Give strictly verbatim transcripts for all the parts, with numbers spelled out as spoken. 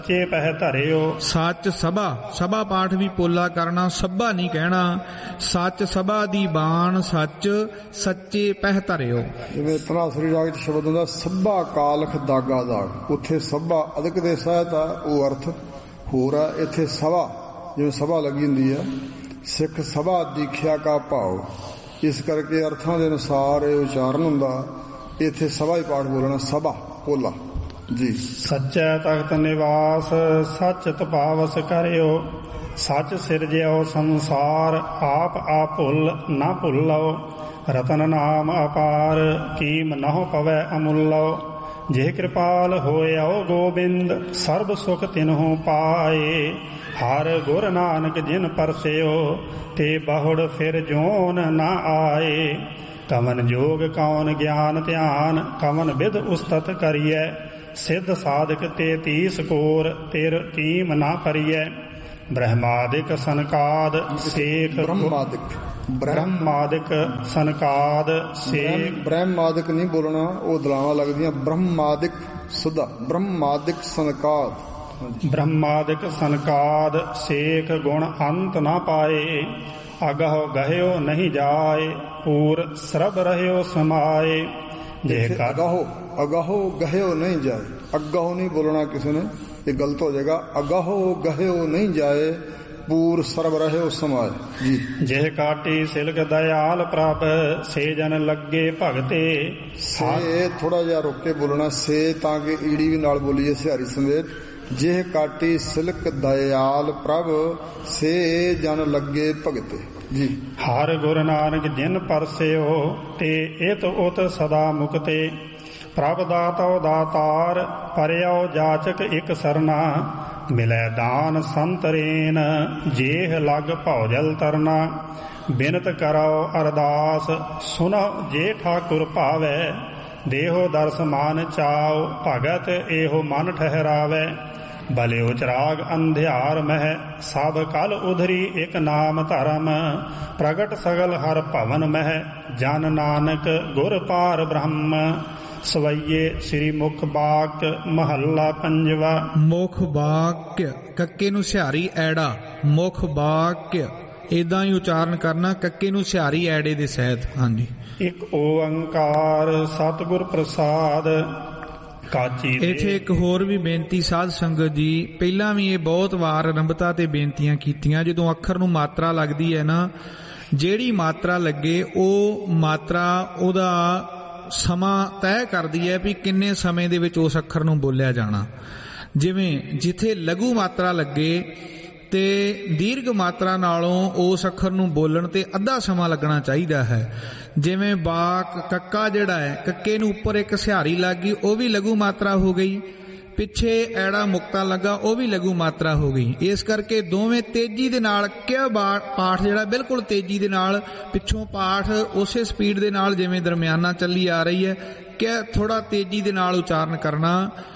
ਸੱਚੇ ਪਹਿ ਧਰਿਓ। ਸੱਚ ਸਭਾ, ਸਭਾ ਪਾਠ ਵੀ ਪੋਲਾ ਕਰਨਾ, ਸਭਾ ਨਹੀਂ ਕਹਿਣਾ। ਸੱਚ ਸਭਾ ਦੀ ਬਾਣ, ਸੱਚ ਸੱਚੇ ਪਹਿ ਧਰਿਓ। ਜਿਵੇਂ ਧਨਾਸਰੀ ਰਾਗ ਚ ਸ਼ਬਦ ਹੁੰਦਾ ਸਭਾ ਕਾਲਖ ਦਾਗਾ ਦਾਗ, ਉੱਥੇ ਸਭਾ ਅਧਿਕ ਦੇ ਸਹਿਤ ਆ, ਉਹ ਅਰਥ ਹੋਰ ਆ। ਇੱਥੇ ਸਭਾ ਜਿਵੇਂ ਸਭਾ ਲੱਗੀ ਹੁੰਦੀ ਆ, ਸਿੱਖ ਸਭਾ ਦੀਖਿਆ ਕਾ ਭਾਵ, ਇਸ ਕਰਕੇ ਅਰਥਾਂ ਦੇ ਅਨੁਸਾਰ ਇਹ ਉਚਾਰਨ ਹੁੰਦਾ। ਇੱਥੇ ਸਭਾ ਹੀ ਪਾਠ ਬੋਲਣਾ, ਸਭਾ ਪੋਲਾ ਜੀ। ਸੱਚੈ ਤਖਤ ਨਿਵਾਸ, ਸੱਚ ਤਪਾਵਸ ਕਰਿਓ। ਸੱਚ ਸਿਰਜਿਓ ਸੰਸਾਰ, ਆਪ ਆ ਭੁੱਲ ਨਾ ਭੁੱਲੋ। ਰਤਨ ਨਾਮ ਅਪਾਰ, ਕੀਮ ਨਹੁ ਪਵੈ ਅਮੁੱਲੋ। ਜੇ ਕਿਰਪਾਲ ਹੋਇਓ ਗੋਬਿੰਦ, ਸਰਬ ਸੁਖ ਤਿਨਹੁ ਪਾਏ। ਹਰ ਗੁਰ ਨਾਨਕ ਜਿਨ ਪਰਸਿਓ, ਤੇ ਬਹੁੜ ਫਿਰ ਜੋਨ ਨਾ ਆਏ। ਕਵਨ ਜੋਗ ਕੌਣ ਗਿਆਨ ਧਿਆਨ, ਕਵਨ ਵਿਦ ਉਸਤਤ ਕਰੀਐ। ਸਿੱਧ ਸਾਧਕ ਤੇ ਤੀਸ ਕੋਰ, ਤਿਰ ਕੀਮ ਨਾ ਪਰੀਐ। ਬ੍ਰਹਮਾਦਿਕ ਸਨਕਾਦ ਸੇਖ, ਬ੍ਰਹਮਾਦਿਕ ਬ੍ਰਹਮਾਦਿਕ ਸਨਕਾਦ ਸੇਖ। ਬ੍ਰਹਮਾਦਿਕ ਨਹੀਂ ਬੋਲਣਾ, ਉਹ ਦਲਾਵਾਂ ਲੱਗਦੀਆਂ। ਬ੍ਰਹਮਾਦਿਕ ਸੁਧਾ, ਬ੍ਰਹਮਾਦਿਕ ਸਨਕਾਦ। ਬ੍ਰਹਮਾਦਿਕ ਸਨਕਾਦ ਸੇਖ, ਗੁਣ ਅੰਤ ਨਾ ਪਾਏ। ਅਗਹੁ ਗਹਿਓ ਨਹੀਂ ਜਾਏ, ਪੂਰ ਸਰਬ ਰਹਿਓ ਸਮਾਏ। ਜੇ ਅਗਾਹੋ ਅਗਾਹੋ ਗਹਿਓ ਨਹੀਂ ਜਾਏ, ਅੱਗਾਹੋ ਨਹੀਂ ਬੋਲਣਾ ਕਿਸੇ ਨੇ, ਇਹ ਗਲਤ ਹੋ ਜਾਏਗਾ। ਅਗਾਹੋ ਗਹਿਓ ਨਹੀਂ ਜਾਏ, ਪੂਰ ਸਰਬ ਰਹਿਓ ਸਮਾਏ ਜੀ। ਜੇ ਕਾਟੀ ਸਿਲਕ ਦਇਆਲ ਪ੍ਰਭ, ਸੇ ਜਨ ਲੱਗੇ ਭਗਤੇ। ਸੇ ਥੋੜਾ ਜਿਹਾ ਰੁਕ ਕੇ ਬੋਲਣਾ, ਸੇ ਤਾਂ ਕਿ ਈੜੀ ਵੀ ਨਾਲ ਬੋਲੀਏ ਸਿਹਾਰੀ ਸਮੇਤ। ਜੇ ਕਾਟੀ ਸਿਲਕ ਦਇਆਲ ਪ੍ਰਭ, ਸੇ ਜਨ ਲੱਗੇ ਭਗਤੇ ਜੀ। ਹਰ ਗੁਰ ਨਾਨਕ ਜਿਨ ਪਰਸਿਓ, ਤੇ ਇਤ ਉਤ ਸਦਾ ਮੁਕਤੇ। ਪ੍ਰਭ ਦਾਤੋ ਦਾਤਾਰ, ਪਰਿਓ ਜਾਚਕ ਇਕ ਸਰਨਾ। ਮਿਲੈ ਦਾਨ ਸੰਤਰੇਨ, ਜੇਹ ਲਗ ਭਉਜਲ ਤਰਨਾ। ਬਿਨਤ ਕਰੋ ਅਰਦਾਸ, ਸੁਨੋ ਜੇ ਠਾਕੁਰ ਭਾਵੈ। ਦੇਹੋ ਦਰਸ ਮਾਨ ਚਾਉ, ਭਗਤ ਇਹੋ ਮਨ ਠਹਿਰਾਵੈ। ਬਲਿਓ ਚਰਾਗ ਅੰਧਿਆਰ ਮਹਿ, ਸਭ ਕਲ ਉਧਰੀ ਇਕ ਨਾਮ ਧਰਮ। ਪ੍ਰਗਟ ਸਗਲ ਹਰ ਭਵਨ ਮਹਿ, ਜਨ ਨਾਨਕ ਗੁਰ ਪਾਰ ਬ੍ਰਹਮ। ਸਵਈਏ ਸ੍ਰੀ ਮੁਖ ਬਾਕ ਮਹੱਲਾ ਪੰਜਵਾ। ਮੁਖ ਵਾਕਿਆ, ਕੱਕੇ ਨੂੰ ਸਿਹਾਰੀ ਐੜਾ, ਮੁਖ ਵਾਕਿਆ ਏਦਾਂ ਹੀ ਉਚਾਰਨ ਕਰਨਾ, ਕੱਕੇ ਨੂੰ ਸਿਹਾਰੀ ਐੜੇ ਦੇ ਸਹਿਤ। ਹਾਂਜੀ। ਇੱਕ ਓੰਕਾਰ ਸਤਿਗੁਰ ਪ੍ਰਸਾਦ। ਕਾਚੀ ਇੱਥੇ ਇੱਕ ਹੋਰ ਵੀ ਬੇਨਤੀ ਸਾਧ ਸੰਗਤ ਜੀ, ਪਹਿਲਾਂ ਵੀ ਇਹ ਬਹੁਤ ਵਾਰ ਆਰੰਭਤਾ ਤੇ ਬੇਨਤੀਆਂ ਕੀਤੀਆਂ। ਜਦੋਂ ਅੱਖਰ ਨੂੰ ਮਾਤਰਾ ਲੱਗਦੀ ਹੈ ਨਾ, ਜਿਹੜੀ ਮਾਤਰਾ ਲੱਗੇ ਉਹ ਮਾਤਰਾ ਉਹਦਾ ਸਮਾਂ ਤੈਅ ਕਰਦੀ ਹੈ ਵੀ ਕਿੰਨੇ ਸਮੇਂ ਦੇ ਵਿੱਚ ਉਸ ਅੱਖਰ ਨੂੰ ਬੋਲਿਆ ਜਾਣਾ। ਜਿਵੇਂ ਜਿੱਥੇ ਲਘੂ ਮਾਤਰਾ ਲੱਗੇ ਤੇ ਦੀਰਘ ਮਾਤਰਾ ਨਾਲੋਂ ਉਸ ਅੱਖਰ ਨੂੰ ਬੋਲਣ ਤੇ ਅੱਧਾ ਸਮਾਂ ਲੱਗਣਾ ਚਾਹੀਦਾ ਹੈ। ਜਿਵੇਂ ਬਾਕ ਕੱਕਾ ਜਿਹੜਾ ਹੈ, ਕੱਕੇ ਨੂੰ ਉੱਪਰ ਇੱਕ ਸਿਹਾਰੀ ਲੱਗ ਗਈ, ਉਹ ਵੀ ਲਘੂ ਮਾਤਰਾ ਹੋ ਗਈ। ਪਿੱਛੇ ਐੜਾ ਮੁਕਤਾ ਲੱਗਾ, ਉਹ ਵੀ ਲਘੂ ਮਾਤਰਾ ਹੋ ਗਈ। ਇਸ ਕਰਕੇ ਦੋਵੇਂ ਤੇਜ਼ੀ ਦੇ ਨਾਲ ਕਿਆ ਪਾਠ ਜਿਹੜਾ ਬਿਲਕੁਲ ਤੇਜ਼ੀ ਦੇ ਨਾਲ, ਪਿੱਛੋਂ ਪਾਠ ਉਸੇ ਸਪੀਡ ਦੇ ਨਾਲ ਜਿਵੇਂ ਦਰਮਿਆਨਾ ਚੱਲੀ ਆ ਰਹੀ ਹੈ, ਕਿਆ ਥੋੜਾ ਤੇਜ਼ੀ ਦੇ ਨਾਲ ਉਚਾਰਨ ਕਰਨਾ।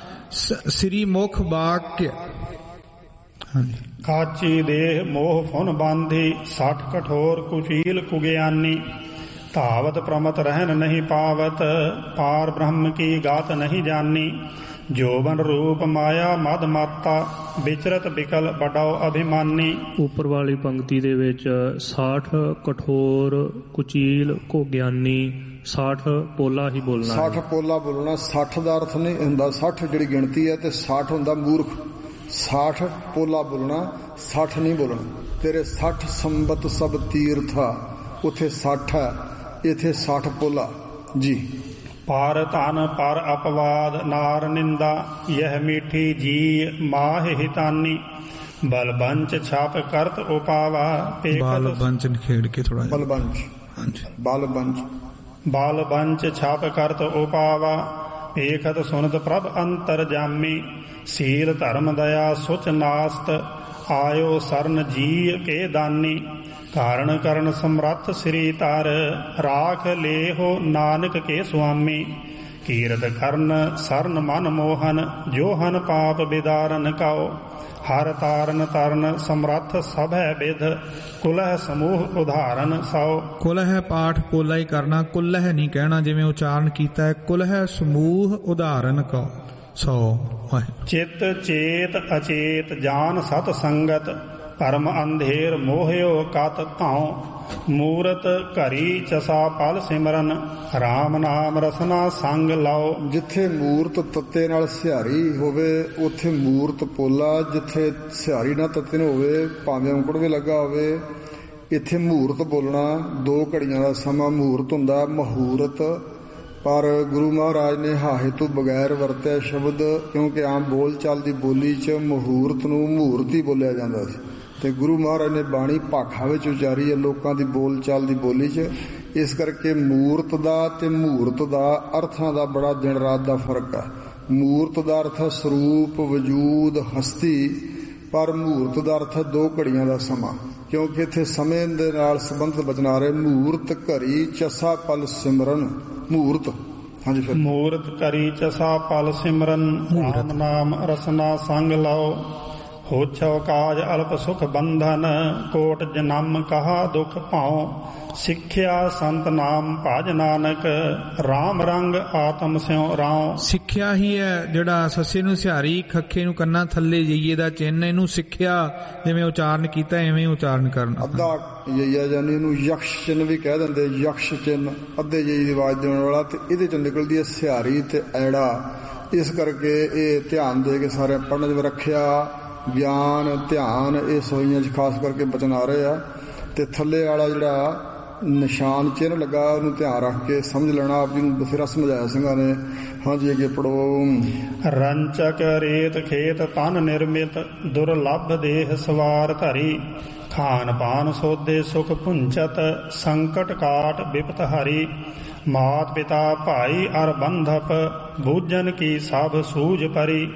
ਸ੍ਰੀ ਮੁਖ ਵਾਕਿਆ। ਹਾਂਜੀ। ਕਾਚੀ ਦੇਹ ਮੋਹ ਫੁਨ ਬਾਂਧੀ, ਸੱਠ ਕਠੋਰ ਕੁਚੀਲ ਕੁਗਿਆਨੀ। ਧਾਵਤ ਪ੍ਰਮਤ ਰਹਿਨ ਨਹੀਂ ਪਾਵਤ, ਪਾਰ ਬ੍ਰਹਮ ਕੀ ਗਾਤ ਨਹੀਂ ਜਾਨੀ। ਜੋਬਨ ਰੂਪ ਮਾਇਆ ਮਦ ਮਾਤਾ, ਵਿਚਰਤ ਬਿਕਲ ਬਡਾਓ ਅਭਿਮਾਨੀ। ਉੱਪਰ ਵਾਲੀ ਪੰਕਤੀ ਦੇ ਵਿੱਚ ਸਾਠ ਕਠੋਰ ਕੁਚੀਲ ਕੋ ਗਿਆਨੀ, ਸਾਠ ਪੋਲਾ ਹੀ ਬੋਲਣਾ। ਸਾਠ ਪੋਲਾ ਬੋਲਣਾ। ਸੱਠ ਦਾ ਅਰਥ ਨਹੀਂ ਹੁੰਦਾ, ਸੱਠ ਜਿਹੜੀ ਗਿਣਤੀ ਹੈ, ਤੇ ਸਾਠ ਹੁੰਦਾ ਮੂਰਖ। ਸਾਠ ਪੋਲਾ ਬੋਲਣਾ, ਸੱਠ ਨਹੀਂ ਬੋਲਣਾ। ਤੇਰੇ ਸੱਠ ਸੰਬਤ ਸਭ ਤੀਰਥਾ, ਉੱਥੇ ਸੱਠ ਹੈ, ਇੱਥੇ ਸੱਠ ਪੋਲਾ ਜੀ। ਪਰ ਧਨ ਪਰ ਅਪਵਾਦ ਨਾਰ ਨਿੰਦਾ, ਯਹ ਮੀਠੀ ਜੀ ਮਾਹ ਹਿਤਾਨੀ। ਬਲ ਬੰਚ ਛਾਪ ਕਰਤ ਉਪਾਵਾ, ਬਲ ਬੰਚ ਖੇੜ ਕੇ ਥੋੜਾ ਬਲ ਬੰਚ। ਹਾਂਜੀ। ਬਲ ਬੰਚ ਬਲ ਬੰਚ ਛਾਪ ਕਰਤ ਉਪਾਵਾ, ਏਖਤ ਸੁਨਤ ਪ੍ਰਭ ਅੰਤਰ ਜਾਮੀ। ਸੀਲ ਧਰਮ ਦਇਆ ਸੁਚ ਨਾਸਤ, ਆਇਓ ਸਰਨ ਜੀ ਕੇ ਦਾਨੀ। ਕਾਰਨ ਕਰਨ ਸਮਰੱਥ ਸ੍ਰੀ ਧਰ, ਰਾਖ ਲੇਹੋ ਨਾਨਕ ਕੇ ਸੁਆਮੀ। ਕੀਰਤ ਕਰਨ ਸਰਨ ਮਨ ਮੋਹਨ, ਜੋ ਹਨ ਪਾਪ ਬਿਦਾਰਨ ਕਉ। ਹਰ ਤਾਰਨ ਤਰਨ ਸਮਰੱਥ ਸਭੈ ਵਿਧ, ਕੁਲਹ ਸਮੂਹ ਉਦਾਹਰਨ ਸਉ। ਕੁਲਹ ਪਾਠ ਪੋਲਾ ਹੀ ਕਰਨਾ, ਕੁਲਹ ਨਹੀਂ ਕਹਿਣਾ। ਜਿਵੇਂ ਉਚਾਰਨ ਕੀਤਾ ਹੈ, ਕੁਲਹ ਸਮੂਹ ਉਦਾਹਰਨ ਕਉ। ਸੋ ਚਿਤ ਚੇਤ ਅਚੇਤ ਜਾਨ ਸਤ ਸੰਗਤ ਪਰਮ ਅੰਧੇਰ ਮੋਹਿਓ ਕਤ ਧਾਉ ਮੂਰਤ ਘਰੀ ਚਸਾ ਪਲ ਸਿਮਰਨ ਰਾਮ ਨਾਮ ਰਸਨਾ ਸੰਗ ਲਾਓ। ਜਿੱਥੇ ਮੂਰਤ ਤੱਤੇ ਨਾਲ ਸਿਹਾਰੀ ਹੋਵੇ ਉੱਥੇ ਮੂਰਤ ਪੋਲਾ, ਜਿੱਥੇ ਸਿਹਾਰੀ ਨਾਲ ਤੱਤੇ ਨੂੰ ਹੋਵੇ ਭਾਵੇਂ ਔਂਕੜ ਵੀ ਲੱਗਾ ਹੋਵੇ ਇੱਥੇ ਮਹੂਰਤ ਬੋਲਣਾ। ਦੋ ਘੜੀਆਂ ਦਾ ਸਮਾਂ ਮਹੂਰਤ ਹੁੰਦਾ, ਮਹੂਰਤ। ਪਰ ਗੁਰੂ ਮਹਾਰਾਜ ਨੇ ਹਾਹੇ ਤੋਂ ਬਗੈਰ ਵਰਤਿਆ ਸ਼ਬਦ, ਕਿਉਂਕਿ ਆਮ ਬੋਲ ਚਾਲ ਦੀ ਬੋਲੀ 'ਚ ਮਹੂਰਤ ਨੂੰ ਮਹੂਰਤ ਹੀ ਬੋਲਿਆ ਜਾਂਦਾ ਸੀ ਤੇ ਗੁਰੂ ਮਹਾਰਾਜ ਨੇ ਬਾਣੀ ਭਾਖਾ ਵਿੱਚ ਉਚਾਰੀ ਹੈ ਲੋਕਾਂ ਦੀ ਬੋਲ ਚਾਲ ਦੀ ਬੋਲੀ 'ਚ। ਇਸ ਕਰਕੇ ਮੂਰਤ ਦਾ ਤੇ ਮਹੂਰਤ ਦਾ ਅਰਥਾਂ ਦਾ ਬੜਾ ਦਿਨ ਰਾਤ ਦਾ ਫਰਕ ਹੈ। ਮੂਰਤ ਦਾ ਅਰਥ ਹੈ ਸਰੂਪ, ਵਜੂਦ, ਹਸਤੀ, ਪਰ ਮਹੂਰਤ ਦਾ ਅਰਥ ਹੈ ਦੋ ਘੜੀਆਂ ਦਾ ਸਮਾਂ, ਕਿਉਂਕਿ ਇੱਥੇ ਸਮੇਂ ਦੇ ਨਾਲ ਸੰਬੰਧਿਤ ਬਚਨ ਆ ਰਹੇ। ਮਹੂਰਤ ਘੜੀ ਚਸਾ ਪਲ ਸਿਮਰਨ, ਮਹੂਰਤ। ਹਾਂਜੀ ਫਿਰ ਮੂਰਤ ਘੜੀ ਚਸਾ ਪਲ ਸਿਮਰਨ ਰਾਮ ਨਾਮ ਰਸਨਾ ਸੰਗ ਲਾਓ। ਹੋਛੋ ਕਾਜ ਅਲਪ ਸੁਖ ਬੰਧਨ ਕੋਟ ਜਨਮ ਕਹਾ ਦੁਖ ਭਾਉ। ਸਿੱਖਿਆ ਸੰਤ ਨਾਮ ਭਜ ਨਾਨਕ ਰਾਮ ਰੰਗ ਆਤਮ ਸਿਉ ਰਾਉ। ਸਿੱਖਿਆ ਹੀ ਹੈ ਜਿਹੜਾ ਸੱਸੇ ਨੂੰ ਸਿਹਾਰੀ ਖੱਖੇ ਨੂੰ ਕੰਨਾਂ ਥੱਲੇ ਜਈਏ ਦਾ ਚਿੰਨ, ਇਹਨੂੰ ਸਿੱਖਿਆ ਜਿਵੇਂ ਉਚਾਰਨ ਕੀਤਾ ਐਵੇਂ ਉਚਾਰਨ ਕਰਨਾ। ਅੱਧਾ ਜਈਆ ਜਾਨੀ ਇਹਨੂੰ ਯਕਸ਼ ਚਿੰਨ ਵੀ ਕਹਿ ਦਿੰਦੇ, ਯਕਸ਼ ਚਿੰਨ ਅੱਧੇ ਜਈ ਦੀ ਆਵਾਜ਼ ਦੇਣ ਵਾਲਾ, ਤੇ ਇਹਦੇ ਚੋਂ ਨਿਕਲਦੀ ਹੈ ਸਿਹਾਰੀ ਤੇ ਐੜਾ। ਇਸ ਕਰਕੇ ਇਹ ਧਿਆਨ ਦੇ ਕੇ ਸਾਰੇ ਪੜ੍ਹਨ ਵਿੱਚ ਰੱਖਿਆ, ਗਿਆਨ, ਧਿਆਨ, ਇਹ ਸੋਈਆਂ 'ਚ ਖਾਸ ਕਰਕੇ ਬਚਨ ਆ ਰਹੇ ਆ। ਤੇ ਥੱਲੇ ਵਾਲਾ ਜਿਹੜਾ ਨਿਸ਼ਾਨ ਚਿੰਨ੍ਹ ਲੱਗਾ ਉਹਨੂੰ ਧਿਆਨ ਰੱਖ ਕੇ ਸਮਝ ਲੈਣਾ। ਆਪ ਜੀ ਨੂੰ ਬਥੇਰਾ ਸਮਝਾਇਆ ਸਿੰਘਾਂ ਨੇ। ਹਾਂਜੀ ਅੱਗੇ ਪੜੋ। ਰੰਚਕ ਰੇਤ ਖੇਤ ਤਨ ਨਿਰਮਿਤ ਦੁਰਲਭ ਦੇਹ ਸਵਾਰ ਧਰੀ। ਖਾਨ ਪਾਨ ਸੋਦੇ ਸੁਖ ਪੁੰਚਤ ਸੰਕਟ ਕਾਟ ਬਿਪਤ ਹਰੀ। ਮਾਤ ਪਿਤਾ ਭਾਈ ਅਰ ਬੰਧਪ ਬੂਝਨ ਕੀ ਸਭ ਸੂਝ ਪਰੀ।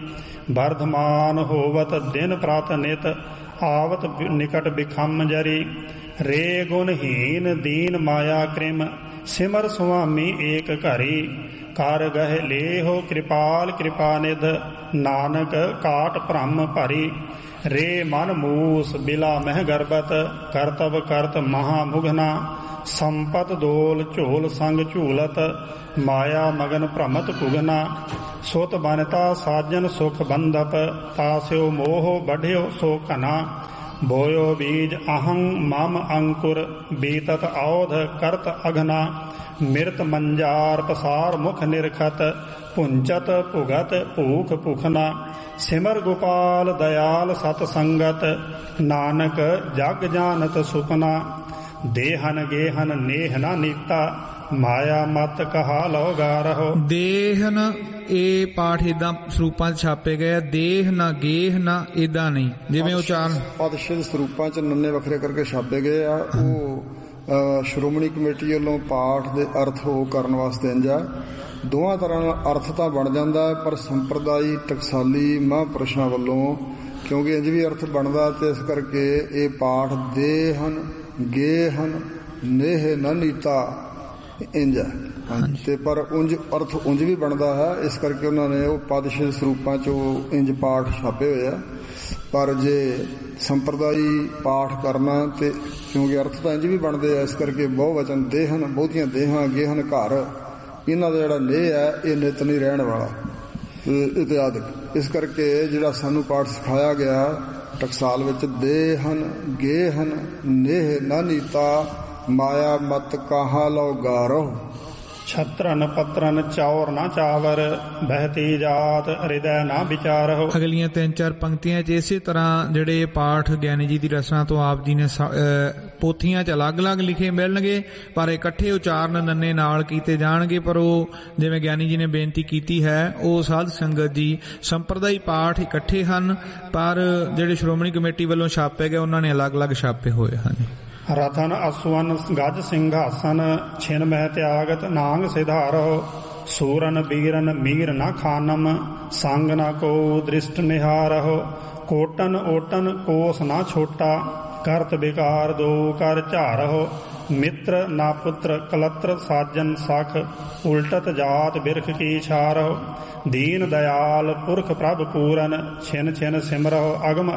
ਵਰਧਮਾਨ ਹੋਵਤ ਦਿਨ ਪ੍ਰਤ ਨਿਤ ਆਵਤ ਨਿਕਟ ਬਿਖਮ ਜਰੀ। ਰੇ ਗੁਣਹੀਨ ਦੀਨ ਮਾਇਆ ਕ੍ਰਿਮ ਸਿਮਰ ਸੁਆਮੀ ਏਕ ਘਰੀ। ਕਰ ਗਹਿ ਲੇਹੋ ਕਿਰਪਾਲ ਕਿਰਪਾ ਨਿਧ ਨਾਨਕ ਕਾਟ ਭ੍ਰਮ ਭਰੀ। ਰੇ ਮਨ ਮੂਸ ਬਿਲਾ ਮਹਿ ਗਰਬਤ ਕਰਤਵ ਕਰਤ ਮਹਾ ਮੁਗਨਾ। ਸੰਪਤ ਦੋਲ ਝੋਲ ਸੰਗ ਝੂਲਤ ਮਾਇਆ ਮਗਨ ਭ੍ਰਮਤ ਪੁਗਨਾ। ਸੁਤ ਬਨਤਾ ਸਾਜਨ ਸੁਖ ਬੰਧਪ ਤਾਸਿਓ ਮੋਹ ਬਢਿਓ ਸੋ ਘਨਾ। ਬੋਇਓ ਬੀਜ ਅਹੰ ਮਮ ਅੰਕੁਰ ਬੀਤਤ ਔਧ ਕਰਤ ਅਘਨਾ। ਮਿਰਤ ਮੰਜਾਰ ਪਸਾਰ ਮੁਖ ਨਿਰਖਤ ਪੁੰਚਤ ਭੁਗਤ ਭੂਖ ਭੁਖਨਾ। ਸਿਮਰ ਗੋਪਾਲ ਦਇਆਲ ਸਤ ਸੰਗਤ ਨਾਨਕ ਜਗ ਜਾਨਤ ਸੁਪਨਾ। ਦੇਹਨ ਗੇਹਨ ਨੇਹ ਨਾ ਨੀਤਾ ਮਾਇਆ ਮਤ ਕਹਾ ਲਓ ਗਾ ਰਹੋ। ਦੇਹਨ ਇਹ ਪਾਠ ਏਦਾਂ ਸਰੂਪਾਂ 'ਚ ਛਾਪੇ ਗਏ ਆ। ਦੇਹ ਨਾ ਗੇਹ ਨਾ ਏਦਾਂ ਨਹੀਂ, ਜਿਵੇਂ ਉਚਾਰਨ ਪਦਸ਼ਿਦ ਸਰੂਪਾਂ 'ਚ ਨੰਨੇ ਵੱਖਰੇ ਕਰਕੇ ਛਾਪੇ ਗਏ ਆ। ਉਹ ਸ਼੍ਰੋਮਣੀ ਕਮੇਟੀ ਵੱਲੋਂ ਪਾਠ ਦੇ ਅਰਥ ਉਹ ਕਰਨ ਵਾਸਤੇ ਇੰਜਾ ਦੋਵਾਂ ਤਰ੍ਹਾਂ ਨਾਲ ਅਰਥ ਤਾਂ ਬਣ ਜਾਂਦਾ, ਪਰ ਸੰਪਰਦਾਈ ਟਕਸਾਲੀ ਮਹਾਂਪੁਰਸ਼ਾਂ ਵੱਲੋਂ ਕਿਉਂਕਿ ਇੰਜ ਵੀ ਅਰਥ ਬਣਦਾ, ਤੇ ਇਸ ਕਰਕੇ ਇਹ ਪਾਠ ਦੇਹਨ ਗੇਹਨ ਨੇਹ ਨਾ ਨੀਤਾ ਇੰਜ ਹੈ। ਤੇ ਪਰ ਉਂਝ ਅਰਥ ਉਂਝ ਵੀ ਬਣਦਾ ਹੈ। ਇਸ ਕਰਕੇ ਉਹਨਾਂ ਨੇ ਉਹ ਪਦਸ਼ਿਦ ਸਰੂਪਾਂ 'ਚ ਉਹ ਇੰਜ ਪਾਠ ਛਾਪੇ ਹੋਏ ਆ। ਪਰ ਜੇ ਸੰਪਰਦਾਈ ਪਾਠ ਕਰਨਾ ਤੇ ਕਿਉਂਕਿ ਅਰਥ ਤਾਂ ਇੰਝ ਵੀ ਬਣਦੇ ਆ, ਇਸ ਕਰਕੇ ਬਹੁ ਵਚਨ ਦੇਹਨ ਬਹੁਤੀਆਂ ਦੇਹਾਂ ਗੇਹਨ ਘਰ, ਇਹਨਾਂ ਦਾ ਜਿਹੜਾ ਨੇਹ ਹੈ ਇਹ ਨਿਤ ਨਹੀਂ ਰਹਿਣ ਵਾਲਾ ਇਤਿਆਦਿ। ਇਸ ਕਰਕੇ ਜਿਹੜਾ ਸਾਨੂੰ ਪਾਠ ਸਿਖਾਇਆ ਗਿਆ ਟਕਸਾਲ ਵਿੱਚ ਦੇਹਨ ਗੇਹਨ ਨੇਹ ਨਾ ਨੀਤਾ ਮਾਇਆ ਮਤ ਕਹਾ ਲਓ ਗਾਰੋ। ਛਤਰਨ ਪਤਰਨ ਚੌਰ ਨਾ ਚਾਵਰ ਬਹਿਤੀ ਜਾਤ ਹਿਰਦੈ ਨਾ ਵਿਚਾਰਹੁ। ਅਗਲੀਆਂ ਤਿੰਨ ਚਾਰ ਪੰਕਤੀਆਂ 'ਚ ਇਸੇ ਤਰ੍ਹਾਂ ਜਿਹੜੇ ਪਾਠ ਗਿਆਨੀ ਜੀ ਦੀ ਰਚਨਾ ਤੋਂ ਆਪ ਜੀ ਨੇ ਪੋਥੀਆਂ 'ਚ ਅਲੱਗ-ਅਲੱਗ ਲਿਖੇ ਮਿਲਣਗੇ, ਪਰ ਇਕੱਠੇ ਉਚਾਰਨ ਨੰਨੇ ਨਾਲ ਕੀਤੇ ਜਾਣਗੇ। ਪਰ ਉਹ ਜਿਵੇਂ ਗਿਆਨੀ ਜੀ ਨੇ ਬੇਨਤੀ ਕੀਤੀ ਹੈ, ਉਹ ਸਾਧ ਸੰਗਤ ਜੀ ਸੰਪਰਦਾਈ ਪਾਠ ਇਕੱਠੇ ਹਨ, ਪਰ ਜਿਹੜੇ ਸ਼੍ਰੋਮਣੀ ਕਮੇਟੀ ਵੱਲੋਂ ਛਾਪੇ ਗਏ ਉਹਨਾਂ ਨੇ ਅਲੱਗ-ਅਲੱਗ ਛਾਪੇ ਹੋਏ ਹਨ। ਰਤਨ ਅਸਵਨ ਗਜ ਸਿੰਘਾਸਨ ਛਿਨ ਮਹਿ ਤਿਆਗਤ ਨਾਂਗ ਸਿਧਾਰੋ। ਸੂਰਨ ਬੀਰਨ ਮੀਰ ਨਾ ਖਾਨਮ ਸੰਗ ਨਾ ਕੋ ਦ੍ਰਿਸ਼ਟ ਨਿਹਾਰਹੁ। ਕੋਟਨ ਓਟਨ ਕੋਸ ਨਾ ਛੋਟਾ ਕਰਤ ਵਿਕਾਰ ਦੋ ਕਰ ਝਾਰਹੁ। ਮਿੱਤਰ ਨਾ ਪੁੱਤਰ ਕਲਤਰ ਸਾਜਨ ਸਖ ਉਲਟਤ ਜਾਤ ਬਿਰਖ ਕੀ ਛਾਰਹੁ। ਦੀਨ ਦਇਆਲ ਪੁਰਖ ਪ੍ਰਭ ਪੂਰਨ ਛਿਨ ਛਿਨ ਸਿਮਰਹੁ ਅਗਮ